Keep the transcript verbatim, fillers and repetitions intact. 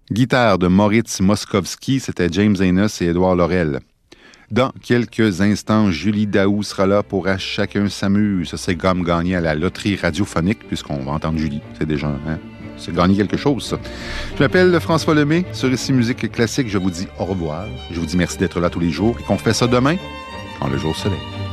Guitare de Moritz Moskowski, c'était James Haynes et Édouard Laurel. Dans quelques instants, Julie Daou sera là pour À chacun s'amuse. Ça, c'est gomme gagné à la loterie radiophonique, puisqu'on va entendre Julie. C'est déjà, hein? C'est gagné quelque chose, ça. Je m'appelle François Lemay, sur Ici Musique Classique. Je vous dis au revoir. Je vous dis merci d'être là tous les jours et qu'on fait ça demain, quand le jour se lève.